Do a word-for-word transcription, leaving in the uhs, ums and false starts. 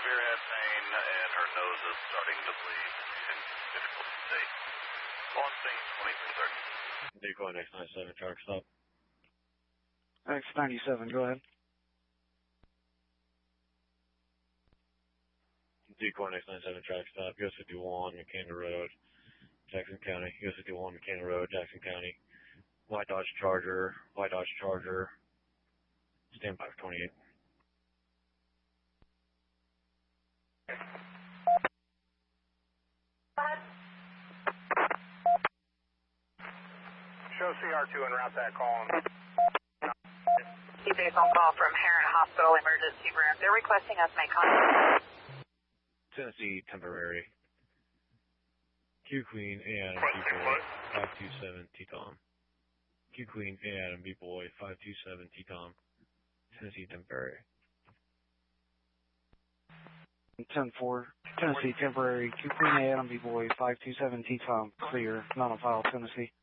severe head pain, and her nose is starting to bleed. In critical state. On scene twenty-three thirty. Decoy X ninety-seven, truck stop. X ninety-seven, go ahead. Decoy X ninety-seven, track stop. U S fifty-one, McKenna Road, Jackson County. U S fifty-one, McKenna Road, Jackson County. White Dodge Charger, White Dodge Charger. Stand by for twenty-eight. Show C R two and route that call. Keep a phone call from Heron Hospital Emergency Room. They're requesting us make contact. Tennessee temporary. Q Queen and B-Boy five two seven T-Tom. Q Queen and B-Boy five two seven T-Tom. Tennessee temporary. ten four, Tennessee temporary. Q Queen Adam B-Boy five two seven T-Tom. Clear. Not on file, Tennessee.